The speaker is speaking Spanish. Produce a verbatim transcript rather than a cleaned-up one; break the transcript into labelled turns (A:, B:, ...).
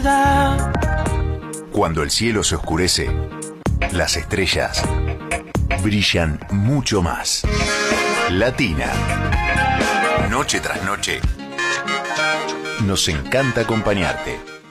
A: nada.
B: Cuando el cielo se oscurece, las estrellas brillan mucho más. Latina. Noche tras noche, nos encanta acompañarte.